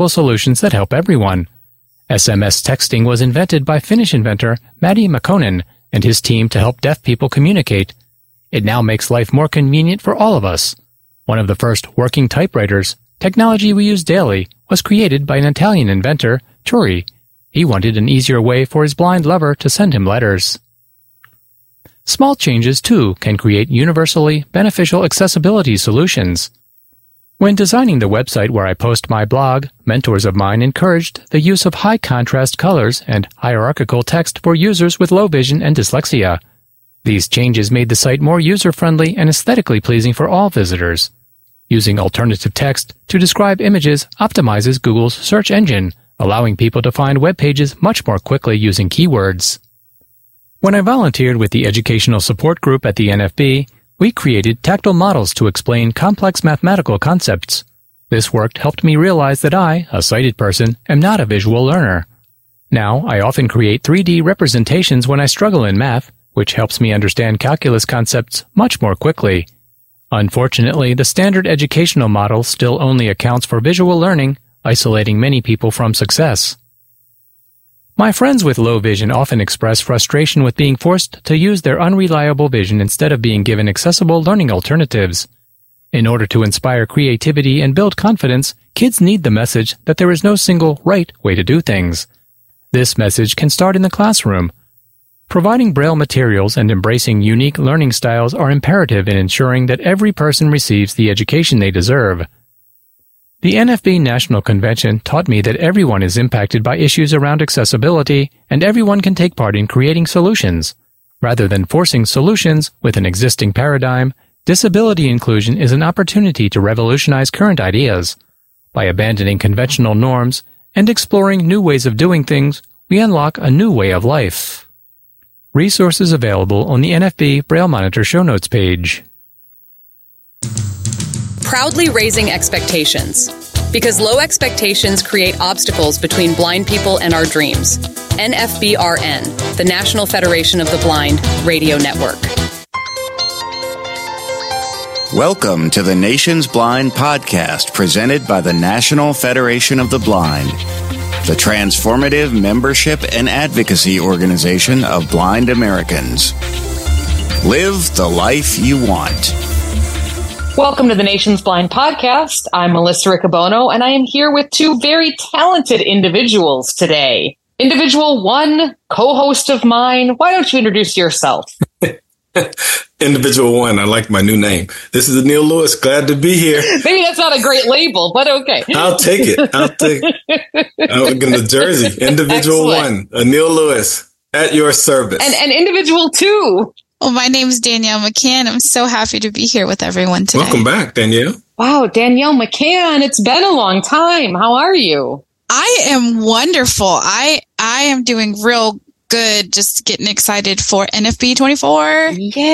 solutions that help everyone. SMS texting was invented by Finnish inventor Matti Makkonen and his team to help deaf people communicate. It now makes life more convenient for all of us. One of the first working typewriters, technology we use daily, was created by an Italian inventor, Turri. He wanted an easier way for his blind lover to send him letters. Small changes, too, can create universally beneficial accessibility solutions. When designing the website where I post my blog, mentors of mine encouraged the use of high-contrast colors and hierarchical text for users with low vision and dyslexia. These changes made the site more user-friendly and aesthetically pleasing for all visitors. Using alternative text to describe images optimizes Google's search engine, allowing people to find web pages much more quickly using keywords. When I volunteered with the Educational Support Group at the NFB, we created tactile models to explain complex mathematical concepts. This work helped me realize that I, a sighted person, am not a visual learner. Now, I often create 3D representations when I struggle in math, which helps me understand calculus concepts much more quickly. Unfortunately, the standard educational model still only accounts for visual learning, isolating many people from success. My friends with low vision often express frustration with being forced to use their unreliable vision instead of being given accessible learning alternatives. In order to inspire creativity and build confidence, kids need the message that there is no single right way to do things. This message can start in the classroom. Providing Braille materials and embracing unique learning styles are imperative in ensuring that every person receives the education they deserve. The NFB National Convention taught me that everyone is impacted by issues around accessibility, and everyone can take part in creating solutions. Rather than forcing solutions with an existing paradigm, disability inclusion is an opportunity to revolutionize current ideas. By abandoning conventional norms and exploring new ways of doing things, we unlock a new way of life. Resources available on the NFB Braille Monitor show notes page. Proudly raising expectations. Because low expectations create obstacles between blind people and our dreams. NFBRN, the National Federation of the Blind Radio Network. Welcome to the Nation's Blind Podcast, presented by the National Federation of the Blind, the transformative membership and advocacy organization of blind Americans. Live the life you want. Welcome to the Nation's Blind Podcast. I'm Melissa Riccobono, and I am here with two very talented individuals today. Individual one, co-host of mine. Why don't you introduce yourself? Individual one. I like my new name. This is Anil Lewis. Glad to be here. Maybe that's not a great label, but okay. I'll take it. I'm in the jersey. Individual Excellent. one, Anil Lewis, at your service. And individual two. Well, my name is Danielle McCann. I'm so happy to be here with everyone today. Welcome back, Danielle. Wow, Danielle McCann. It's been a long time. How are you? I am wonderful. I am doing real good. Just getting excited for NFB 24.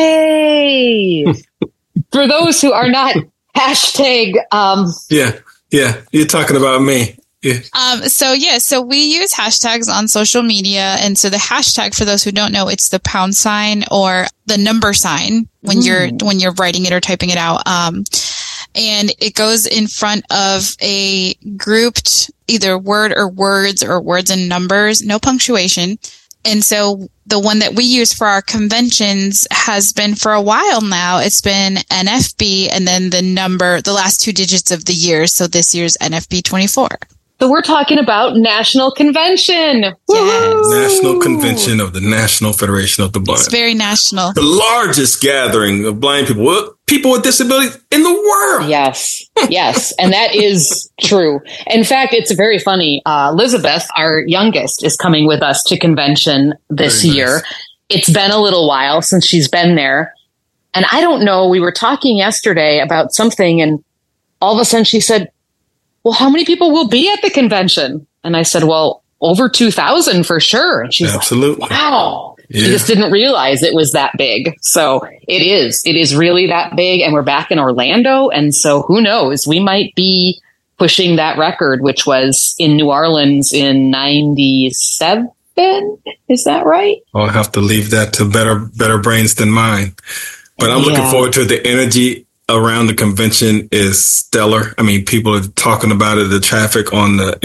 Yay! For those who are not hashtag, Yeah. You're talking about me. Yeah. So we use hashtags on social media. And so the hashtag, for those who don't know, it's the # or the number sign when you're writing it or typing it out. And it goes in front of a grouped either word or words and numbers, no punctuation. And so the one that we use for our conventions has been for a while now. It's been NFB and then the last two digits of the year. So this year's NFB 24. So we're talking about National Convention. Yes. National Convention of the National Federation of the Blind. It's very national. The largest gathering of blind people with disabilities in the world. Yes. And that is true. In fact, it's very funny. Elizabeth, our youngest, is coming with us to convention this year. It's been a little while since she's been there. And I don't know, we were talking yesterday about something and all of a sudden she said, well, how many people will be at the convention? And I said, well, over 2,000 for sure. And she's Absolutely. like, wow. Yeah. She just didn't realize it was that big. So it is really that big. And we're back in Orlando. And so who knows, we might be pushing that record, which was in New Orleans in 97. Is that right? I'll have to leave that to better brains than mine. But I'm looking forward to the energy around the convention is stellar. I mean, people are talking about it. The traffic on the